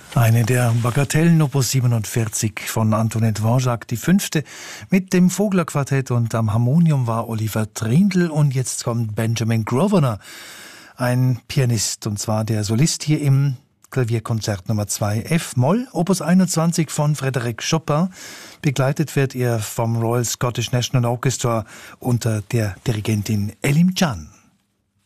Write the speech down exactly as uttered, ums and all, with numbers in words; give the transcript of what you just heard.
Eine der Bagatellen Opus siebenundvierzig von Antoinette Dvorak, die fünfte mit dem Vogler-Quartett, und am Harmonium war Oliver Trindl. Und jetzt kommt Benjamin Grosvenor, ein Pianist, und zwar der Solist hier im Klavierkonzert Nummer zwei F-Moll, Opus einundzwanzig von Frédéric Chopin. Begleitet wird er vom Royal Scottish National Orchestra unter der Dirigentin Elim Can.